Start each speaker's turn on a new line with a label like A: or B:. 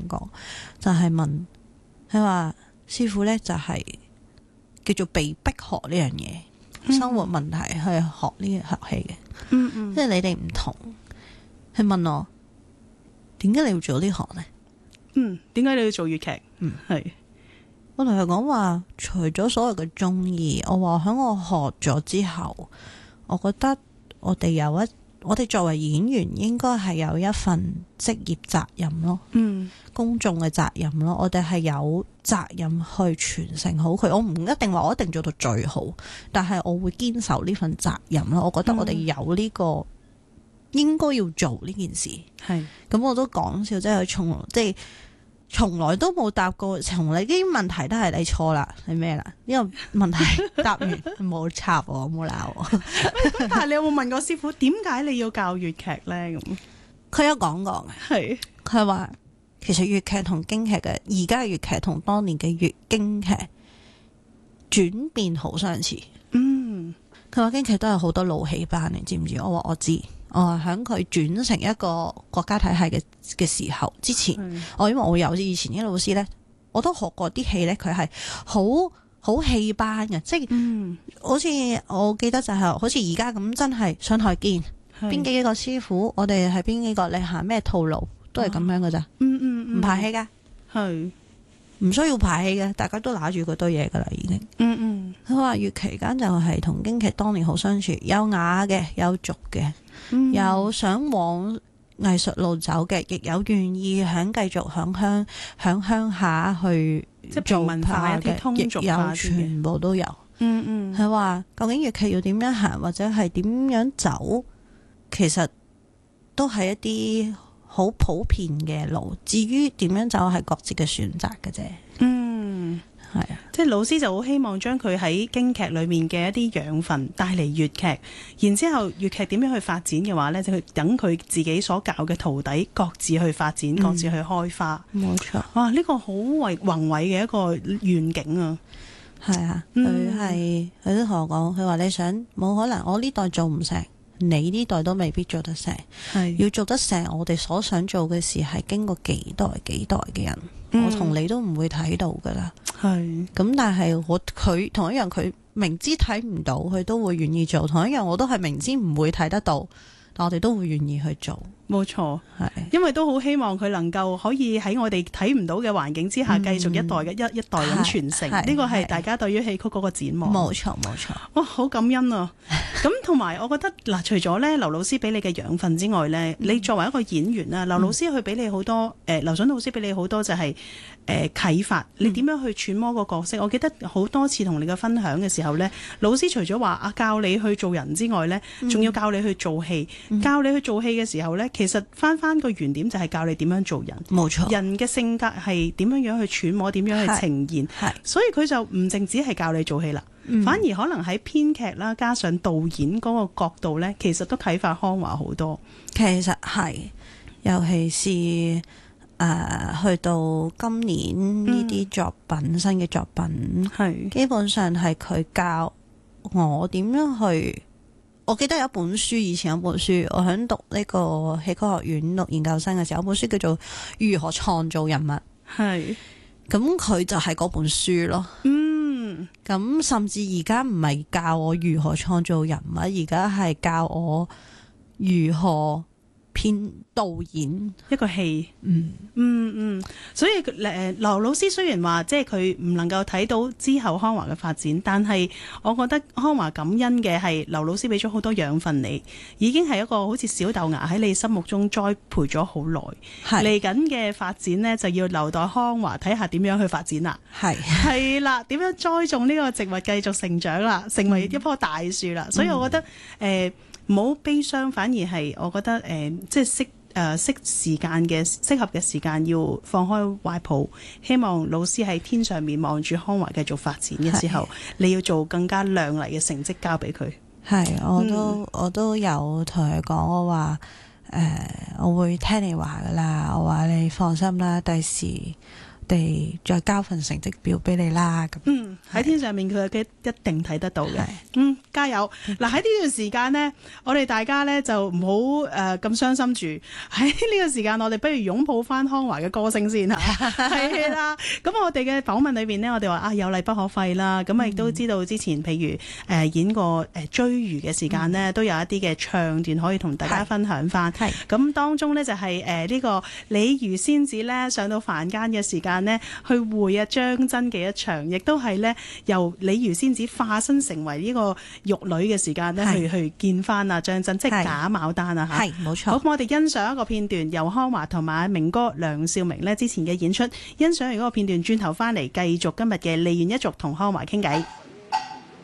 A: 講，就係問佢話師傅呢，就係叫做被逼學呢樣嘢，生活問題去學呢學戲嘅，即係你哋唔同。佢問我點解你要做呢行呢？
B: 點解你要做粵劇？係
A: 我同佢講話，除咗所謂嘅中意，我話喺我學咗之後，我覺得我哋作為演員應該係有一份職業責任咯，公眾嘅責任咯，我哋係有責任去傳承好佢。我唔一定話我一定做到最好，但係我會堅守呢份責任咯。我覺得我哋有呢個應該要做呢件事。係咁，我都講笑，即係從來都冇答過，從嚟啲問題都係你錯啦，係咩啦？呢個問題答完冇插我，冇鬧我。
B: 但係你有冇問過師傅點解你要教粵劇呢？咁
A: 佢有講過嘅，係佢話其實粵劇同京劇嘅，而家嘅粵劇同當年嘅京劇轉變好相似。佢話京劇都係好多老戲班，你知唔知？我話我知。我係喺佢轉成一個國家體系嘅時候之前，因為我有以前啲老師呢，我都學過啲戲呢，佢係好戲班嘅，即係好似我記得就係好似而家咁，真係上台見邊幾個師傅，我哋係邊幾個，你行咩套路都係咁樣噶咋，唔排戲噶，係唔需要排戲嘅，大家都拿住嗰堆嘢噶啦，已經。佢話粵期間就係同京劇當年好相處，有雅嘅，有俗嘅。有想往藝術路走嘅，亦有願意繼續響鄉下去做文化嘅，亦有全部都有。佢話究竟粵劇要點樣行，或者係點樣走，其實都係一啲好普遍嘅路。至於點樣走，係各自嘅選擇嘅啫。係啊，
B: 即係老師就好希望將佢喺京劇裏面嘅一啲養分帶嚟粵劇，然之後粵劇點樣去發展嘅話呢，就去等佢自己所教嘅徒弟各自去發展，各自去開花。冇錯，哇！呢個好宏偉嘅一個願景啊！
A: 係啊，佢都同我講，佢話你想冇可能，我呢代做唔成，你呢代都未必做得成。要做得成，我哋所想做嘅事係經過幾代嘅人。我同你都唔會睇到噶啦，咁但係佢同一樣，佢明知睇唔到，佢都會願意做。同一樣，我都係明知唔會睇得到，但我哋都會願意去做。
B: 冇錯，係因為都好希望佢能夠可以喺我哋睇唔到嘅環境之下，繼續一代嘅一代咁傳承。呢個係大家對於戲曲嗰個展望。冇錯，哇，好感恩啊！咁同埋，我覺得嗱，除咗咧劉老師俾你嘅養分之外咧，你作為一個演員啦，劉老師去俾你好多劉準老師俾你好多就係啟發，你點樣去揣摩個角色。我記得好多次同你嘅分享嘅時候咧，老師除咗話教你去做人之外咧，仲要教你去做戲。教你去做戲嘅時候咧，其實翻個原點就係教你點樣做人。冇錯，人嘅性格係點樣去揣摩，點樣去呈現。所以佢就唔淨止係教你做戲啦。反而可能喺編劇啦，加上導演嗰個角度呢，其實都啟發康華好多。
A: 其實係，尤其是去到今年呢啲作品，新嘅作品，基本上係佢教我點樣去。我記得有一本書，以前有本書，我喺讀呢個戲曲學院讀研究生嘅時候，有本書叫做《如何創造人物》。咁佢就係嗰本書咯。咁甚至而家唔係教我如何創造人物，而家係教我如何編導演
B: 一個戲。所以劉老師雖然話即係佢唔能夠睇到之後康華嘅發展，但係我覺得康華感恩嘅係劉老師俾咗好多養分你，已經係一個好似小豆芽喺你心目中栽培咗好耐。嚟緊嘅發展呢，就要留待康華睇下點樣去發展啦。係啦，點樣栽種呢個植物繼續成長啦，成為一棵大樹啦。所以我覺得唔好悲傷，反而係我覺得即係適時間嘅適合嘅時間要放開懷抱，希望老師喺天上面望住康華繼續發展嘅時候，你要做更加亮麗嘅成績交俾佢。
A: 我都有同佢講，我話我會聽你話噶啦，我話你放心啦，第時哋再交份成績表俾你啦。咁
B: 喺天上面佢一定睇得到嘅。加油！嗱，喺呢段時間呢，我哋大家呢就唔好咁傷心住。喺呢個時間，我哋不如擁抱翻康華嘅歌聲先嚇。係啦，咁我哋嘅訪問裏邊呢，我哋話有例不可廢啦。咁亦都知道之前譬如演過追魚嘅時間呢，都有一啲嘅唱段可以同大家分享翻。咁當中呢，就係呢個鯉魚仙子呢，上到凡間嘅時間呢，去會張真嘅一場，亦都係呢，由鯉魚仙子化身成為呢個玉女嘅時間呢，去見翻啊張真，即係假牡丹啊嚇。係冇錯。好，咁我哋欣賞一個片段，由康華同埋明哥梁少明呢之前嘅演出，欣賞完嗰個片段，轉頭翻嚟繼續今日嘅梨園一族同康華傾偈。